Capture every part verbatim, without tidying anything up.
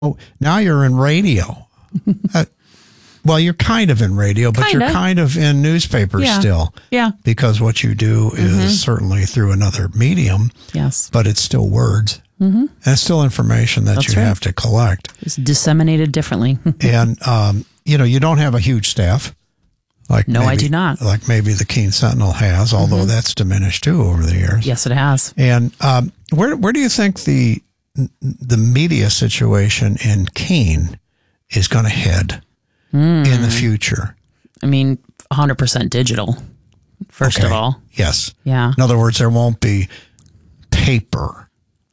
now you're in radio. uh, well, you're kind of in radio, but Kinda. you're kind of in newspapers Yeah. still. Yeah. Because what you do is Mm-hmm. certainly through another medium, Yes. but it's still words. Mm-hmm. And it's still information that That's you right. have to collect. It's disseminated differently. And, um, you know, you don't have a huge staff. Like No, maybe, I do not. Like maybe the Keene Sentinel has, although Mm-hmm. that's diminished too over the years. Yes, it has. And um, where where do you think the the media situation in Keene is going to head Mm. in the future? I mean, one hundred percent digital, first Okay. of all. Yes. Yeah. In other words, there won't be paper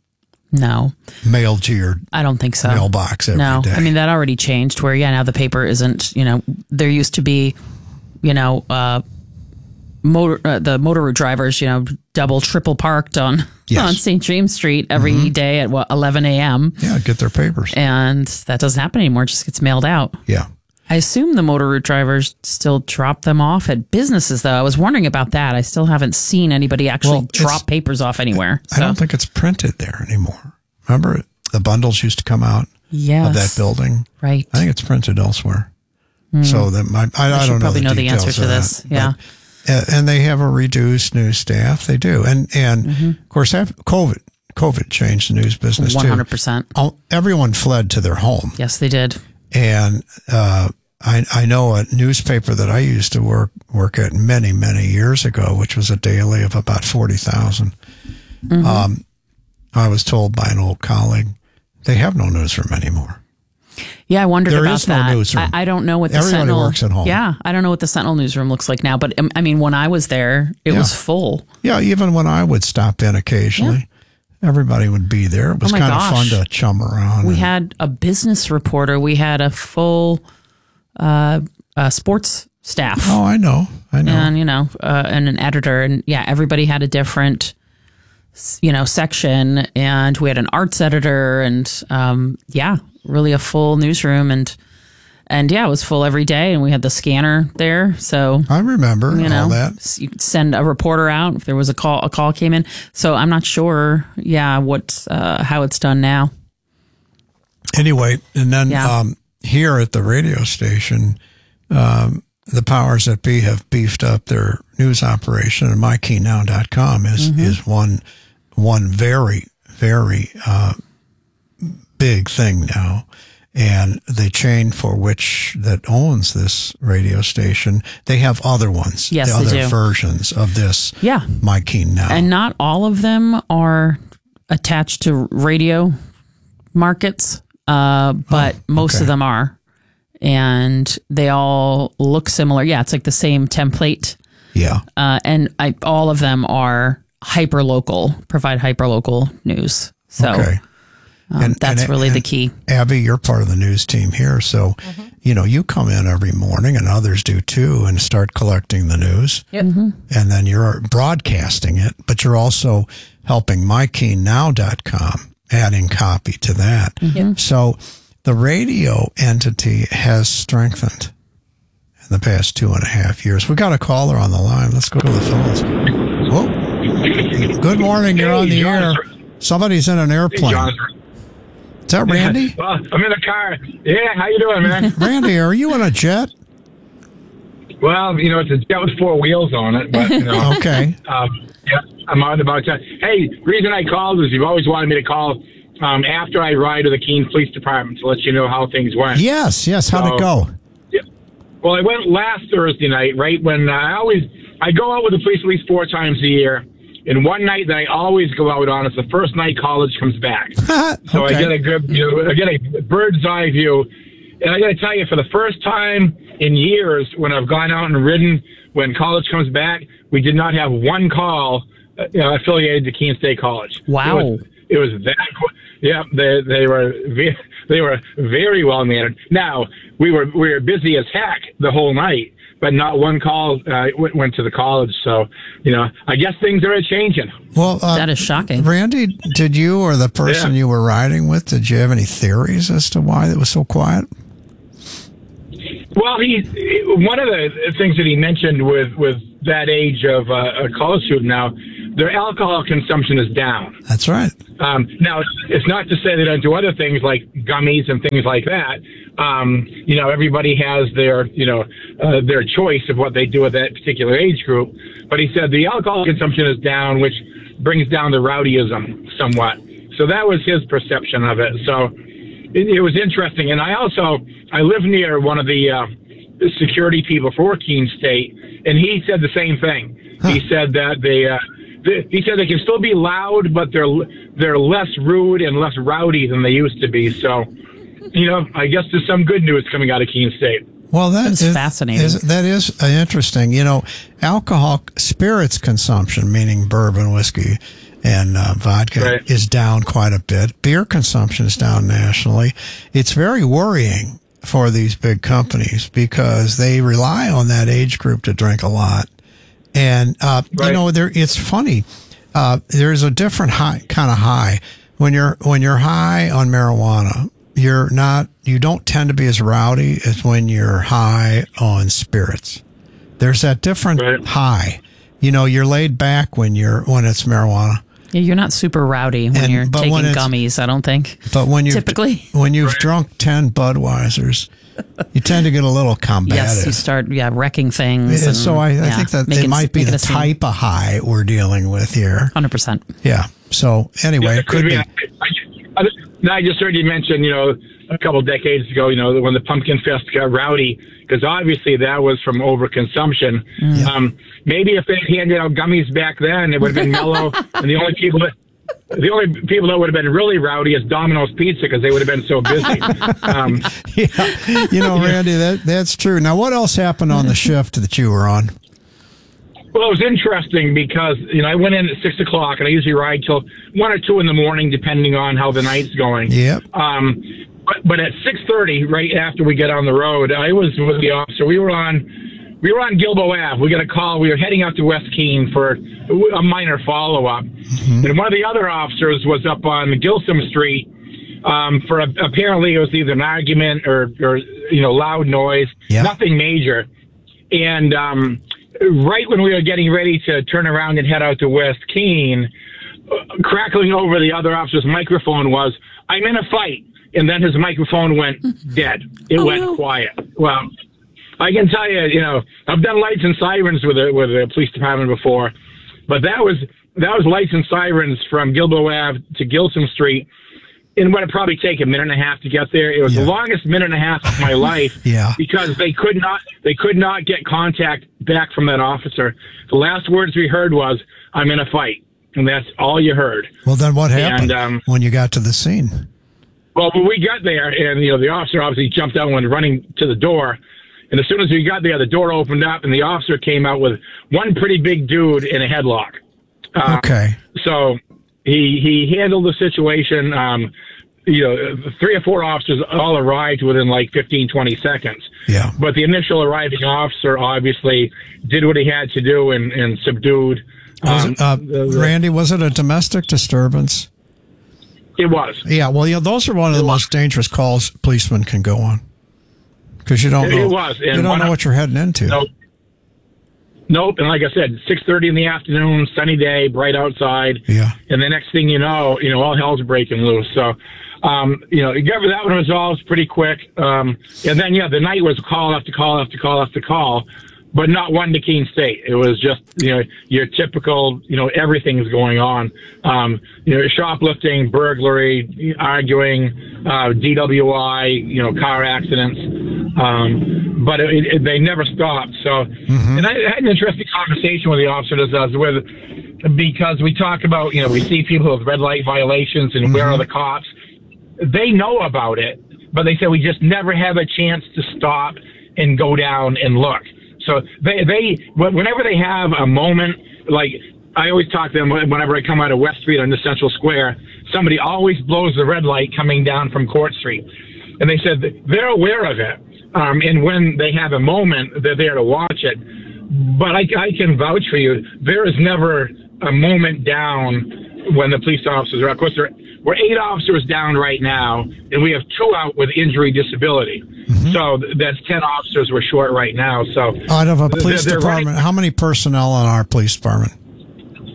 No, mailed to your I don't think so. mailbox every no, day. I mean, that already changed where, yeah, now the paper isn't, you know, there used to be, you know, uh, motor, uh, the motor drivers, you know, double, triple parked on, Yes. on Saint James Street every day at what, eleven a.m. yeah, get their papers. And that doesn't happen anymore. It just gets mailed out. Yeah. I assume the motor route drivers still drop them off at businesses, though. I was wondering about that. I still haven't seen anybody actually Well, it's- drop papers off anywhere. I don't think it's printed there anymore. Remember, the bundles used to come out yes. of that building. Right. I think it's printed elsewhere. So that my I, I should don't know probably the know the details answer of to this. that, Yeah. but, uh, and they have a reduced news staff. They do, and and Mm-hmm. of course, have COVID COVID changed the news business one hundred too. percent. All, everyone fled to their home, Yes, they did. and uh, I I know a newspaper that I used to work work at many many years ago, which was a daily of about forty thousand. Mm-hmm. Um, I was told by an old colleague they have no newsroom anymore. Yeah, I wondered There about is no that. newsroom. I, I don't know what the Everybody Sentinel works at home. Yeah, I don't know what the Sentinel newsroom looks like now. But um, I mean, when I was there, it Yeah. was full. Yeah, even when I would stop in occasionally, everybody would be there. It was Oh my kind gosh. of fun to chum around. We and- had a business reporter. We had a full uh, uh, sports staff. Oh, I know. I know. and you know uh, and an editor, and yeah, everybody had a different s- you know section, and we had an arts editor, and um yeah, really a full newsroom, and and yeah, it was full every day, and we had the scanner there, so I remember you all know that. s- you could send a reporter out if there was a call a call came in. So I'm not sure yeah what uh how it's done now. Anyway, and then Yeah. um, here at the radio station, um, the powers that be have beefed up their news operation, and my key now dot com is Mm-hmm. is one one very very uh, big thing now. And the chain for which that owns this radio station, they have other ones, Yes, the they other do. versions of this. Yeah. My Key Now. And not all of them are attached to radio markets, uh, but most okay. of them are. And they all look similar. Yeah, it's like the same template. yeah. Uh, and I, all of them are hyper local, provide hyper local news. So Okay. um, And- that's and- really and the key. Abby, you're part of the news team here. So, you know, you come in every morning and others do too and start collecting the news. Yep. And then you're broadcasting it, but you're also helping my key now dot com, adding copy to that. So the radio entity has strengthened in the past two and a half years. We got a caller on the line. Let's go to the phones. Whoa. Good morning. You're on the air. Somebody's in an airplane. Is that Randy? Well, I'm in a car. Yeah, how you doing, man? Randy, are you in a jet? Well, you know, it's a jet with four wheels on it, but, you know. Okay. um, yeah, I'm out about that. Hey, reason I called is you've always wanted me to call um, after I ride to the Keene Police Department to let you know how things went. Yes, yes. How'd it So- go? Yeah. Well, I went last Thursday night, right when uh, I always, I go out with the police at least four times a year. And one night that I always go out on is the first night college comes back. So Okay. I get a good, you know, I get a bird's eye view. And I got to tell you, for the first time in years, when I've gone out and ridden, when college comes back, we did not have one call uh, you know, affiliated to Keene State College. Wow. It was, it was that. Yeah, they they were ve- they were very well mannered. Now we were we were busy as heck the whole night, but not one call uh, went, went to the college. So, you know, I guess things are changing. Well, uh, That is shocking. Randy, did you or the person Yeah. you were riding with, did you have any theories as to why it was so quiet? Well, he one of the things that he mentioned with with that age of uh, a college student now their alcohol consumption is down. That's right. Um, now, it's not to say they don't do other things like gummies and things like that. Um, you know, everybody has their, you know, uh, their choice of what they do with that particular age group. But he said the alcohol consumption is down, which brings down the rowdyism somewhat. So that was his perception of it. So it, it was interesting. And I also, I live near one of the uh, security people for Keene State, and he said the same thing. Huh. He said that they, uh, they, he said they can still be loud, but they're they're less rude and less rowdy than they used to be. So, you know, I guess there's some good news coming out of Keene State. Well, that That's is fascinating. Is, that is uh, interesting. You know, alcohol, spirits consumption, meaning bourbon, whiskey, and uh, vodka, right, is down quite a bit. Beer consumption is down nationally. It's very worrying for these big companies because they rely on that age group to drink a lot. And, uh, right. you know, there, it's funny. Uh, there's a different high, kind of high. When you're, when you're high on marijuana, you're not, you don't tend to be as rowdy as when you're high on spirits. There's that different right. high. You know, you're laid back when you're, when it's marijuana. Yeah, you're not super rowdy when and, you're taking when gummies, I don't think. But when you typically when you've right. drunk ten Budweisers, you tend to get a little combative. Yes, you start yeah wrecking things. And and, so I, I yeah, think that making, it might be the type of high we're dealing with here. one hundred percent. Yeah. So anyway, yeah, it could be. I, I, I just heard you mention, you know, a couple of decades ago, you know, when the Pumpkin Fest got rowdy, because obviously that was from overconsumption. Mm. Um, maybe if they handed out gummies back then, it would have been mellow, and the only people that the only people that would have been really rowdy is Domino's Pizza because they would have been so busy. Um, yeah, you know, Randy, that that's true. Now, what else happened on the shift that you were on? Well, it was interesting because, you know, I went in at six o'clock, and I usually ride till one or two in the morning, depending on how the night's going. Yep. Um, but, but at six thirty, right after we get on the road, I was with the officer. We were on, we were on Gilbo Ave. We got a call. We were heading out to West Keene for a minor follow-up. Mm-hmm. And one of the other officers was up on Gilsum Street um, for a, apparently it was either an argument or, or you know, loud noise. Yep. Nothing major. And um, right when we were getting ready to turn around and head out to West Keene, uh, crackling over the other officer's microphone was, "I'm in a fight." And then his microphone went dead. It oh, went no. quiet. Well, I can tell you, you know, I've done lights and sirens with the, with the police department before, but that was that was lights and sirens from Gilbo Ave to Gilsum Street. And what it probably take a minute and a half to get there. It was yeah. the longest minute and a half of my life yeah. because they could not they could not get contact back from that officer. The last words we heard was, "I'm in a fight," and that's all you heard. Well, then what happened and, um, when you got to the scene? Well, when we got there, and you know, the officer obviously jumped out and went running to the door. And as soon as we got there, the door opened up, and the officer came out with one pretty big dude in a headlock. Uh, okay. So he he handled the situation. Um, you know, three or four officers all arrived within like fifteen, twenty seconds. Yeah. But the initial arriving officer obviously did what he had to do and, and subdued. Was um, it, uh, the, the, Randy, was it a domestic disturbance? It was. Yeah, well, yeah, those are one of the most dangerous calls policemen can go on because you don't it, know. It was. And you don't know I, what you're heading into. Nope. Nope. And like I said, six thirty in the afternoon, sunny day, bright outside. Yeah. And the next thing you know, you know, all hell's breaking loose. So, um, you know, that one resolved pretty quick. Um, and then, yeah, the night was call after call after call after call. But not one to Keene State. It was just, you know, your typical, you know, everything's going on. Um, you know, shoplifting, burglary, arguing, uh, D W I, you know, car accidents. Um, but it, it, they never stopped. So, mm-hmm. and I had an interesting conversation with the officer that I was with, because we talk about, you know, we see people with red light violations and mm-hmm. where are the cops? They know about it, but they said we just never have a chance to stop and go down and look. So they, they, whenever they have a moment, like I always talk to them whenever I come out of West Street on the Central Square, somebody always blows the red light coming down from Court Street. And they said they're aware of it. Um, and when they have a moment, they're there to watch it. But I, I can vouch for you, there is never a moment down when the police officers are out. Of course, there, we're eight officers down right now, and we have two out with injury disability. Mm-hmm. So that's ten officers we're short right now. So out of a police they're, they're department, running, how many personnel in our police department?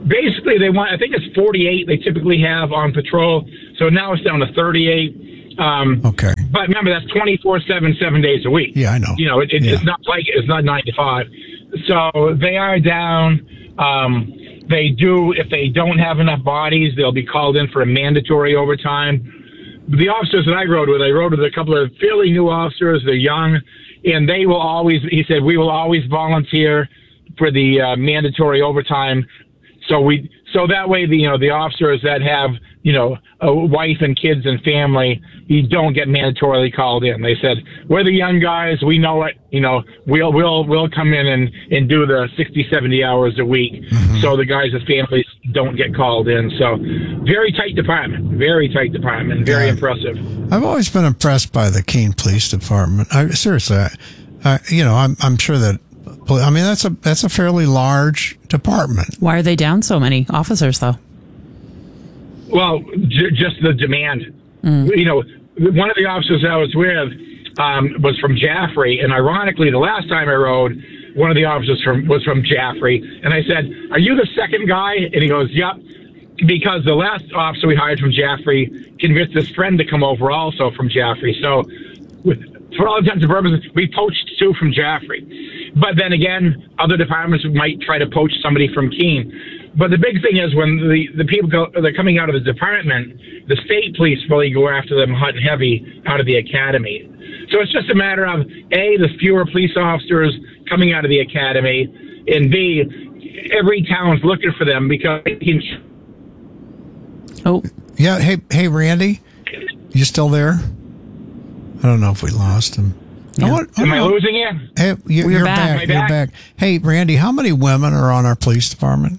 basically they want, I think it's forty-eight they typically have on patrol. So now it's down to thirty-eight. Um, okay. But remember, that's twenty-four seven, seven days a week. Yeah, I know. You know, it, it, yeah. it's not like it's not nine to five. So they are down. Um, they do, if they don't have enough bodies, they'll be called in for a mandatory overtime. The officers that I rode with, I rode with a couple of fairly new officers. They're young, and they will always, he said, we will always volunteer for the uh, mandatory overtime. So we, so that way, the, you know, the officers that have, you know, a wife and kids and family, you don't get mandatorily called in. They said, we're the young guys. We know it. You know, we'll, we'll, we'll come in and, and do the sixty, seventy hours a week. Mm-hmm. So the guys with families don't get called in. So very tight department, very tight department, very yeah. impressive. I've always been impressed by the Keene Police Department. I, seriously, I, I, you know, I'm, I'm sure that, I mean, that's a, that's a fairly large department. Why are they down so many officers though? Well, j- just the demand. Mm. You know, one of the officers I was with um, was from Jaffrey, and ironically, the last time I rode, one of the officers from was from Jaffrey, and I said, "Are you the second guy?" And he goes, "Yep," because the last officer we hired from Jaffrey convinced his friend to come over, also from Jaffrey. So, with, for all intents and purposes, we poached two from Jaffrey. But then again, other departments might try to poach somebody from Keene. But the big thing is when the, the people go, they're coming out of the department, the state police really go after them hot and heavy out of the academy. So it's just a matter of, A, there's fewer police officers coming out of the academy, and B, every town's looking for them because they can. Oh. Yeah, hey, hey, Randy, you still there? I don't know if we lost him. Yeah. I want, I Am I losing you? Hey, you, you're back. back. You're back. Hey, Randy, how many women are on our police department?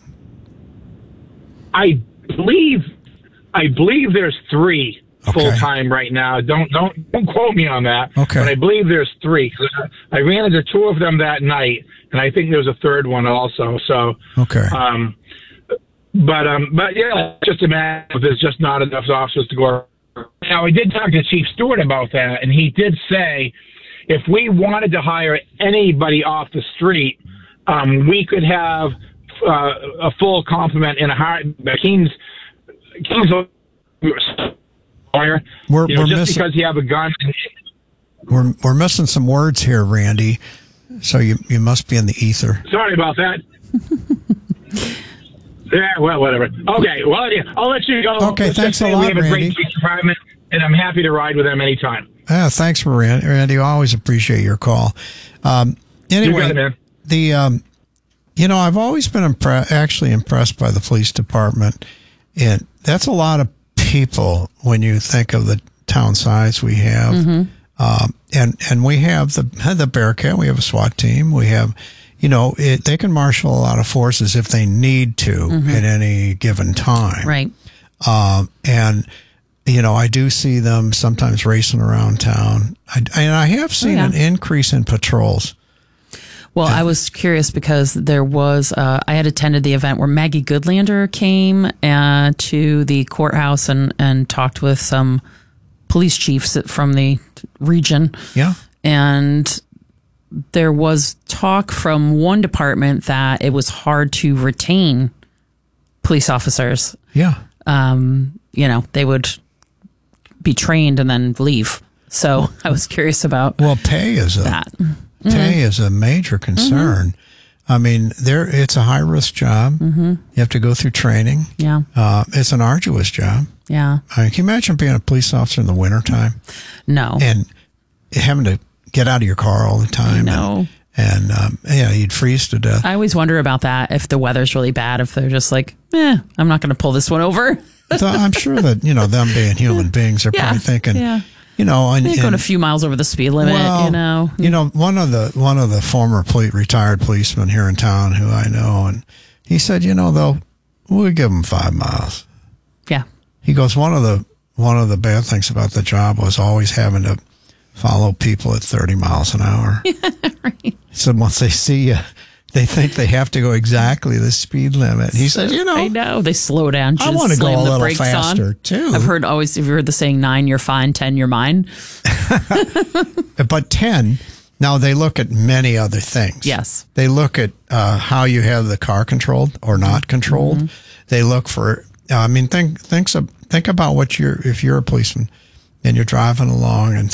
I believe, I believe there's three okay. full time right now. Don't don't don't quote me on that. Okay. But I believe there's three. I ran into two of them that night, and I think there's a third one also. So okay. Um, but um, but yeah, it's just a matter of there's just not enough officers to go around. Now, I did talk to Chief Stewart about that, and he did say if we wanted to hire anybody off the street, um, we could have uh, a full complement in a hard. Keene's Keene's lawyer. We're, you know, we're just missing, because you have a gun. We're we're missing some words here, Randy. So you you must be in the ether. Sorry about that. Yeah, well, whatever. Okay, well, yeah, I'll let you go. Okay, Let's thanks a say lot, We have a Randy. great police department, and I'm happy to ride with them anytime. Yeah, thanks for Randy. Randy, I always appreciate your call. Um, anyway, You got it, man. the um, you know, I've always been impre- actually impressed by the police department, and that's a lot of people when you think of the town size we have. Mm-hmm. Um, and and we have the the Bearcat. We have a SWAT team. We have. You know, it, they can marshal a lot of forces if they need to mm-hmm. at any given time. Right. Um, and, you know, I do see them sometimes racing around town. I, and I have seen oh, yeah. an increase in patrols. Well, I was curious because there was, uh, I had attended the event where Maggie Goodlander came uh, to the courthouse and, and talked with some police chiefs from the region. Yeah. And there was talk from one department that it was hard to retain police officers. Yeah. Um, you know, they would be trained and then leave. So I was curious about well, pay is a that. Pay mm-hmm. is a major concern. Mm-hmm. I mean, there it's a high risk job. Mm-hmm. You have to go through training. Yeah. Uh, it's an arduous job. Yeah. I mean, can you imagine being a police officer in the wintertime? No. And having to get out of your car all the time. No. And, and um, yeah, you'd freeze to death. I always wonder about that if the weather's really bad, if they're just like, eh, I'm not going to pull this one over. So I'm sure that, you know, them being human beings are yeah. probably thinking, yeah. you know, and, they're going a few miles over the speed limit, well, you know. You know, one of the one of the former police, retired policemen here in town who I know, and he said, you know, though, we'll give them five miles. Yeah. He goes, one of the one of the bad things about the job was always having to follow people at thirty miles an hour. Right. So once they see you, they think they have to go exactly the speed limit. He so, said, you know. I know. They slow down. I want to go a little faster, on. too. I've heard always, if you heard the saying nine, you're fine, ten, you're mine. But ten, Now, they look at many other things. Yes. They look at uh, how you have the car controlled or not controlled. Mm-hmm. They look for, uh, I mean, think, think, think about what you're, if you're a policeman and you're driving along and